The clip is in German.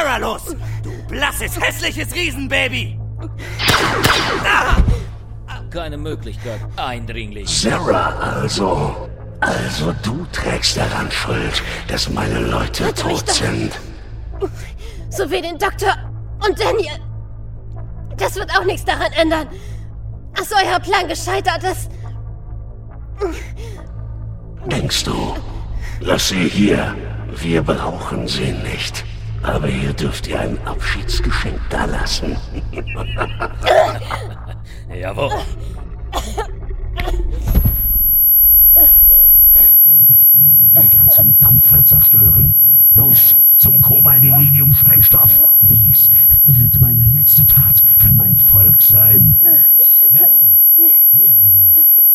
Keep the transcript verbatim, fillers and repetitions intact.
Sarah los! Du blasses, hässliches Riesenbaby! Keine Möglichkeit, Eindringling. Sarah also. Also du trägst daran Schuld, dass meine Leute Hört euch tot doch- sind. So wie den Doktor und Daniel. Das wird auch nichts daran ändern, dass euer Plan gescheitert ist. Denkst du? Lass sie hier. Wir brauchen sie nicht. Aber hier dürft ihr ein Abschiedsgeschenk dalassen. Jawohl. Ich werde den ganzen Dampfer zerstören. Los, zum Kobaldelinium-Sprengstoff. Dies wird meine letzte Tat für mein Volk sein. Jawohl. Hier entlang.